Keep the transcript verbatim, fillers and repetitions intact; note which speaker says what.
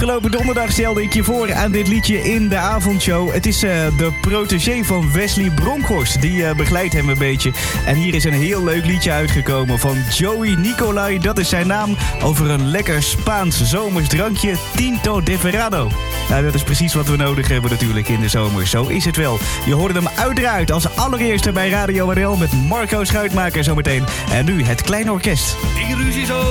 Speaker 1: Afgelopen donderdag stelde ik je voor aan dit liedje in de avondshow. Het is uh, de protégé van Wesley Bronkhorst. Die uh, begeleidt hem een beetje. En hier is een heel leuk liedje uitgekomen van Joey Nicolai. Dat is zijn naam. Over een lekker Spaans zomers drankje. Tinto de Verano. Nou, dat is precies wat we nodig hebben natuurlijk in de zomer. Zo is het wel. Je hoorde hem uiteraard als allereerste bij Radio R L met Marco Schuitmaker zometeen. En nu het Kleine Orkest.
Speaker 2: Die ruzie zo.